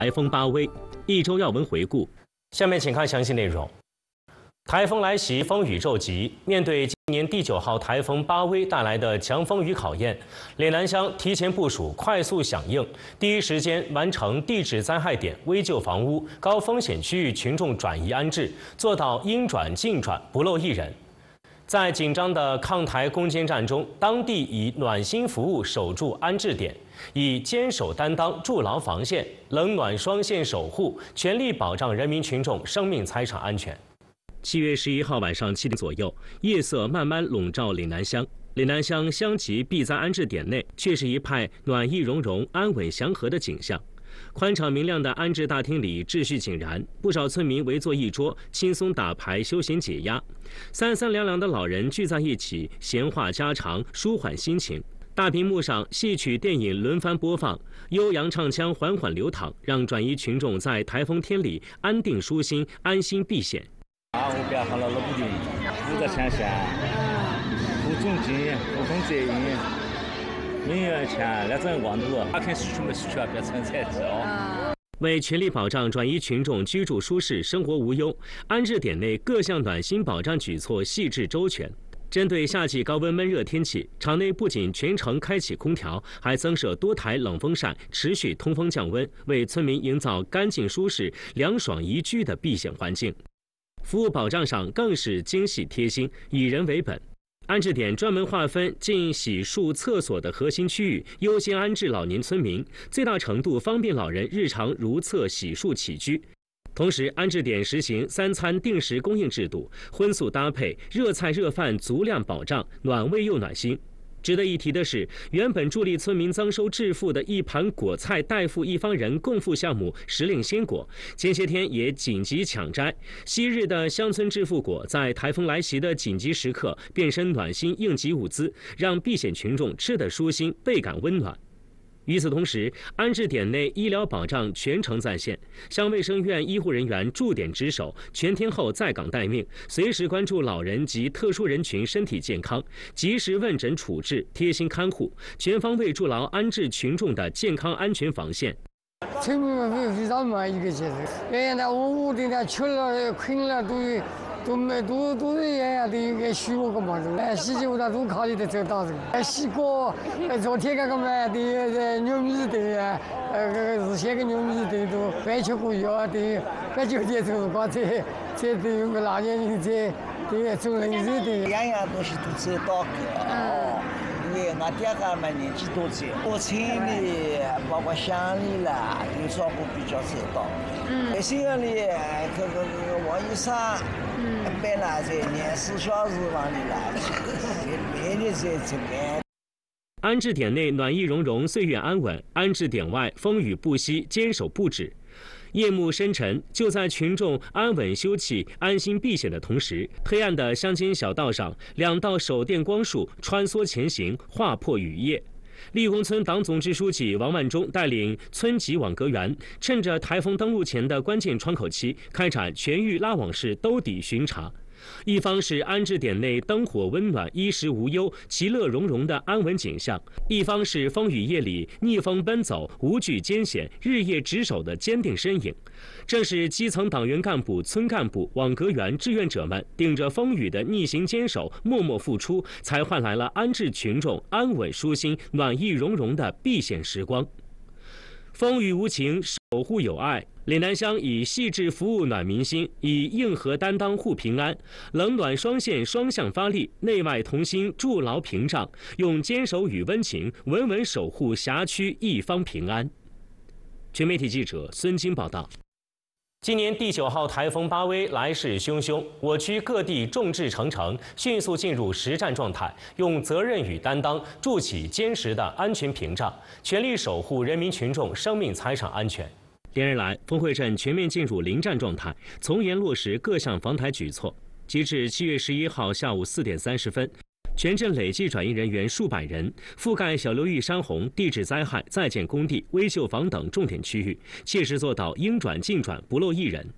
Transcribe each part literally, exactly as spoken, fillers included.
台风巴威，一周要闻回顾。下面请看详细内容。台风来袭，风雨骤急。面对今年第九号台风巴威带来的强风与考验，岭南乡提前部署，快速响应，第一时间完成地质灾害点危救房屋、高风险区域群众转移安置，做到应转尽转，不漏一人。 在紧张的抗台攻坚战中，当地以暖心服务守住安置点，以坚守担当筑牢防线，冷暖双线守护，全力保障人民群众生命财产安全。七月十一号晚上七点左右，夜色慢慢笼罩岭南乡。岭南乡乡级避灾安置点内，却是一派暖意融融、安稳祥和的景象。 宽敞明亮的安置大厅里秩序井然，不少村民围坐一桌，轻松打牌休闲解压。三三两两的老人聚在一起，闲话家常，舒缓心情。大屏幕上戏曲电影轮番播放，悠扬唱腔缓缓流淌，让转移群众在台风天里安定舒心、安心避险。 啊，我变好了老不定，福泽前线，福中金，福丰泽阴。 民园前那整望路，打开市区没市区啊，变成菜地哦。 为全力保障转移群众居住舒适、生活无忧，安置点内各项暖心保障举措细致周全。针对夏季高温闷热天气，场内不仅全程开启空调，还增设多台冷风扇，持续通风降温，为村民营造干净舒适、凉爽宜居的避险环境。服务保障上更是精细贴心，以人为本。 安置点专门划分进洗漱、厕所的核心区域，优先安置老年村民，最大程度方便老人日常如厕、洗漱、起居。同时，安置点实行三餐定时供应制度，荤素搭配，热菜热饭足量保障，暖胃又暖心。 值得一提的是，原本助力村民增收致富的一盘果菜代富一方人共富项目时令鲜果，前些天也紧急抢摘。昔日的乡村致富果，在台风来袭的紧急时刻，变身暖心应急物资，让避险群众吃得舒心，倍感温暖。 与此同时，安置点内医疗保障全程在线，乡卫生院医护人员驻点值守，全天候在岗待命，随时关注老人及特殊人群身体健康，及时问诊处置，贴心看护，全方位筑牢安置群众的健康安全防线。 村民们非常满意这个节日，原来我屋里呢吃了困了都都没都都是人家都应该许我个嘛子，哎，喜酒他都考虑的这道子，哎，西瓜，哎，昨天那个买的牛米的，呃，个日鲜个牛米的都半球个药的，半九点钟光这这都有个老年人这这做人热的， 样样东西都知道哦。 因为俺爹个嘛年纪多些，我村里包括乡里啦，有照顾比较周到。嗯。在新园里，这个这个王医生，嗯，办了在廿四小时往里啦，每日在这边。 安置点内暖意融融，岁月安稳；安置点外风雨不息，坚守不止。 夜幕深沉，就在群众安稳休憩、安心避险的同时，黑暗的乡间小道上，两道手电光束穿梭前行，划破雨夜。立功村党总支书记王万忠带领村级网格员，趁着台风登陆前的关键窗口期，开展全域拉网式兜底巡查。 一方是安置点内灯火温暖、衣食无忧、其乐融融的安稳景象；一方是风雨夜里逆风奔走、无惧艰险、日夜值守的坚定身影。正是基层党员干部、村干部、网格员、志愿者们顶着风雨的逆行坚守、默默付出，才换来了安置群众安稳舒心、暖意融融的避险时光。风雨无情，守护有爱。 岭南乡以细致服务暖民心，以硬核担当护平安，冷暖双线双向发力，内外同心筑牢屏障，用坚守与温情稳稳守护辖区一方平安。全媒体记者孙金报道。今年第九号台风巴威来势汹汹，我区各地众志成城，迅速进入实战状态，用责任与担当筑起坚实的安全屏障，全力守护人民群众生命财产安全。 连日来，丰汇镇全面进入临战状态，从严落实各项防台举措。截至七月十一号下午四点三十分，全镇累计转移人员数百人，覆盖小流域山洪、地质灾害、在建工地、危旧房等重点区域，切实做到应转尽转，不漏一人。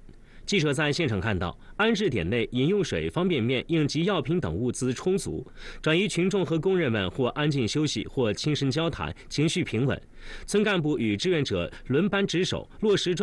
记者在现场看到，安置点内饮用水、方便面、应急药品等物资充足，转移群众和工人们或安静休息，或轻声交谈，情绪平稳。村干部与志愿者轮班值守，落实专